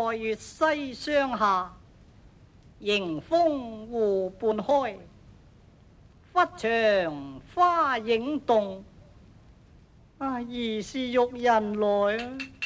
月西霜下，迎風湖畔開。忽長花影動，疑是玉人來。